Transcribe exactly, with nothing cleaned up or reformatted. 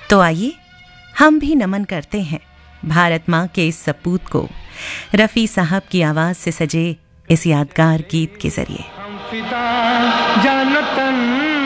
तो आइए हम भी नमन करते हैं भारत माँ के इस सपूत को रफ़ी साहब की आवाज़ से सजे इस यादगार गीत के जरिए। हम फिदा जानतन